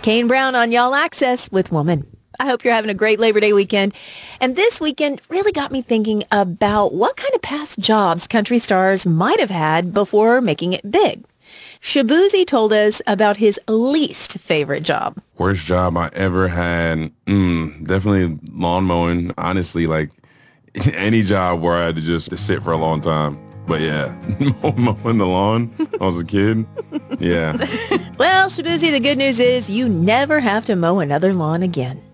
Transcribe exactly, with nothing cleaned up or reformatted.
Kane Brown on Y'all Access with Woman. I hope you're having a great Labor Day weekend. And this weekend really got me thinking about what kind of past jobs country stars might have had before making it big. Shabuzi told us about his least favorite job. Worst job I ever had, mm, definitely lawn mowing. Honestly, like any job where I had to just to sit for a long time. But yeah, mowing the lawn when I was a kid, yeah. Well, Shabuzi, the good news is you never have to mow another lawn again.